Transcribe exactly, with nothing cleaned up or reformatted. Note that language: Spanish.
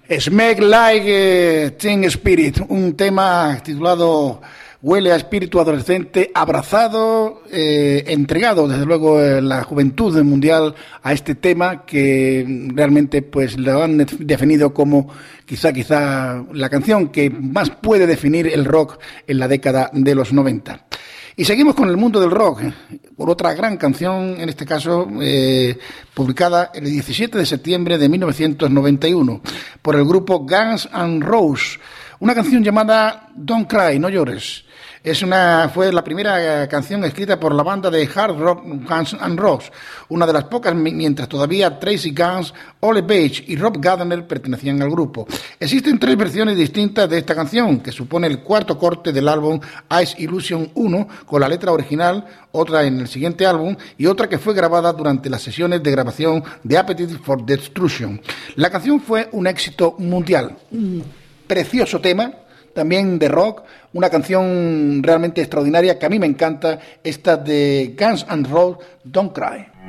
Smell Like eh, Teen Spirit, un tema titulado Huele a espíritu adolescente, abrazado, eh, entregado desde luego eh, la juventud mundial a este tema que realmente pues lo han definido como quizá quizá la canción que más puede definir el rock en la década de los noventa. Y seguimos con el mundo del rock, por otra gran canción, en este caso eh, publicada el diecisiete de septiembre de mil novecientos noventa y uno por el grupo Guns N' Roses, una canción llamada Don't Cry, no llores. Es una, fue la primera canción escrita por la banda de hard rock Guns N' Roses, una de las pocas mientras todavía Tracy Guns, Ole Page y Rob Gardner pertenecían al grupo. Existen tres versiones distintas de esta canción, que supone el cuarto corte del álbum Ice Illusion uno, con la letra original, otra en el siguiente álbum y otra que fue grabada durante las sesiones de grabación de Appetite for Destruction. La canción fue un éxito mundial, un precioso tema, también de rock, una canción realmente extraordinaria que a mí me encanta, esta de Guns N' Roses, Don't Cry.